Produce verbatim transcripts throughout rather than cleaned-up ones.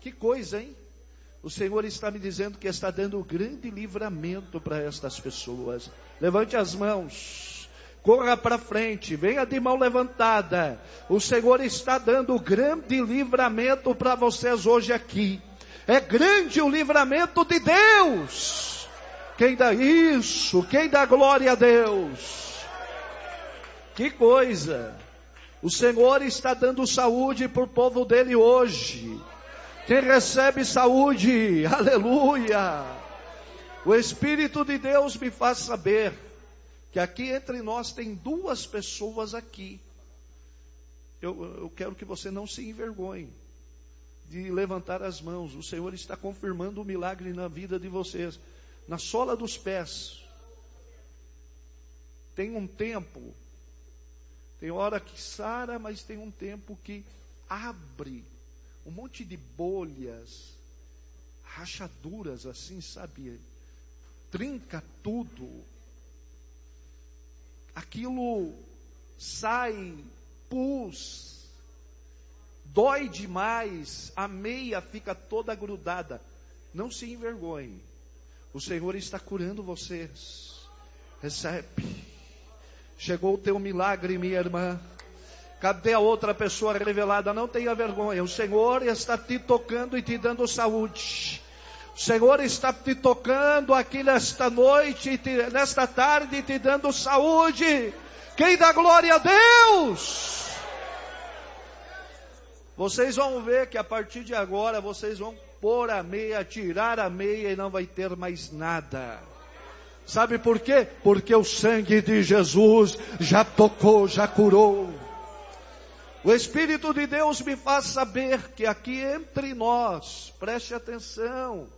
Que coisa, hein? O Senhor está me dizendo que está dando grande livramento para estas pessoas. Levante as mãos, corra para frente, venha de mão levantada. O Senhor está dando grande livramento para vocês hoje aqui. É grande o livramento de Deus. Quem dá isso? Quem dá glória a Deus? Que coisa! O Senhor está dando saúde para o povo dele hoje. Quem recebe saúde, aleluia. O Espírito de Deus me faz saber que aqui entre nós tem duas pessoas aqui. Eu, eu quero que você não se envergonhe de levantar as mãos. O Senhor está confirmando o milagre na vida de vocês. Na sola dos pés. Tem um tempo, tem hora que sara, mas tem um tempo que abre um monte de bolhas, rachaduras assim, sabe? Trinca tudo. Aquilo sai, pus, dói demais, a meia fica toda grudada. Não se envergonhe. O Senhor está curando vocês. Recebe. Chegou o teu milagre, minha irmã. Cadê a outra pessoa revelada? Não tenha vergonha. O Senhor está te tocando e te dando saúde. O Senhor está te tocando aqui nesta noite, e te, nesta tarde, e te dando saúde. Quem dá glória a Deus? Vocês vão ver que a partir de agora, vocês vão pôr a meia, tirar a meia e não vai ter mais nada. Sabe por quê? Porque o sangue de Jesus já tocou, já curou. O Espírito de Deus me faz saber que aqui entre nós, preste atenção,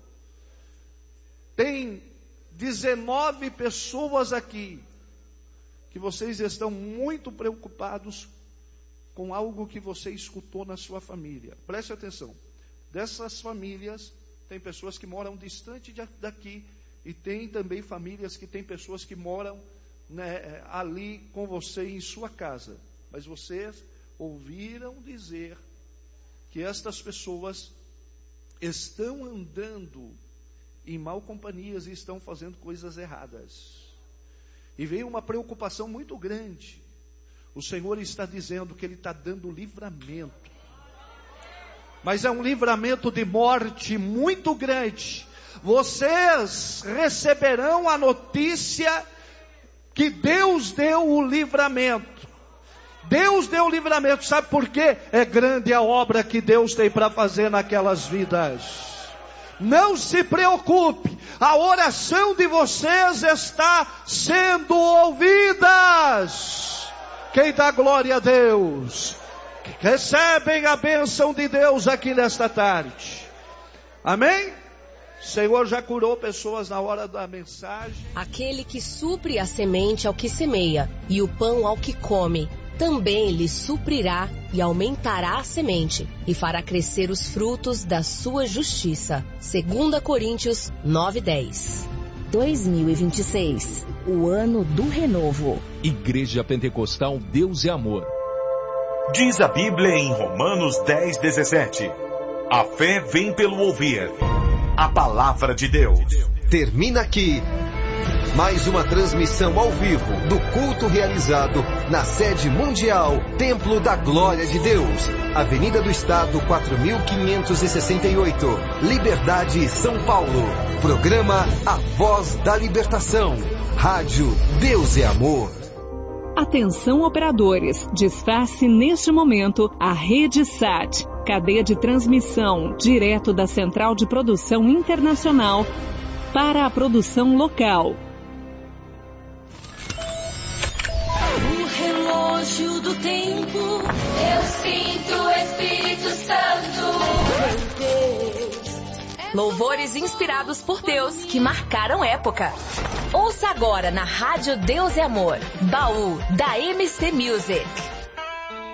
tem dezenove pessoas aqui, que vocês estão muito preocupados com algo que você escutou na sua família. Preste atenção, dessas famílias, tem pessoas que moram distante de, daqui, e tem também famílias que tem pessoas que moram, né, ali com você em sua casa, mas vocês ouviram dizer que estas pessoas estão andando em mal companhias e estão fazendo coisas erradas. E veio uma preocupação muito grande. O Senhor está dizendo que Ele está dando livramento. Mas é um livramento de morte muito grande. Vocês receberão a notícia que Deus deu o livramento. Deus deu o livramento, sabe por quê? É grande a obra que Deus tem para fazer naquelas vidas. Não se preocupe, a oração de vocês está sendo ouvidas. Quem dá glória a Deus, recebem a bênção de Deus aqui nesta tarde. Amém? O Senhor já curou pessoas na hora da mensagem. Aquele que supre a semente ao que semeia e o pão ao que come, também lhe suprirá e aumentará a semente e fará crescer os frutos da sua justiça. Segunda Coríntios nove, dez. dois mil e vinte e seis, o ano do renovo. Igreja Pentecostal Deus é Amor. Diz a Bíblia em Romanos dez, dezessete. A fé vem pelo ouvir a palavra de Deus. Termina aqui mais uma transmissão ao vivo do culto realizado na sede mundial Templo da Glória de Deus, Avenida do Estado quatro mil quinhentos e sessenta e oito, Liberdade, São Paulo. Programa A Voz da Libertação. Rádio Deus é Amor. Atenção operadores, desface neste momento a Rede Sat, cadeia de transmissão direto da Central de Produção Internacional para a produção local. O relógio do tempo, eu sinto o Espírito Santo. Louvores inspirados por Deus que marcaram época. Ouça agora na Rádio Deus é Amor, Baú da M C Music.